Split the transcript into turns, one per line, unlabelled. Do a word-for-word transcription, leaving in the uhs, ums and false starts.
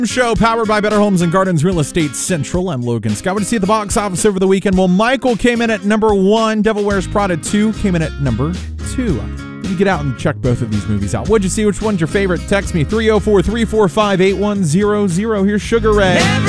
Show powered by Better Homes and Gardens Real Estate Central. I'm Logan Scott. What did you see at the box office over the weekend? Well, Michael came in at number one. Devil Wears Prada two came in at number two. You get out and check both of these movies out. What'd you see? Which one's your favorite? Text me three oh four, three four five, eight one zero zero. Here's Sugar Ray.